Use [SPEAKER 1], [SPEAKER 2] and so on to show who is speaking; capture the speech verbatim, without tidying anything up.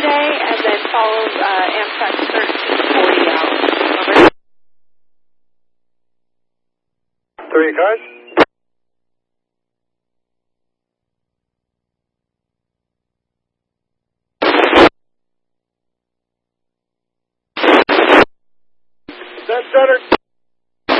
[SPEAKER 1] today, and then follows uh, Amtrak thirteen forty out. Over.
[SPEAKER 2] Three cars. That's better.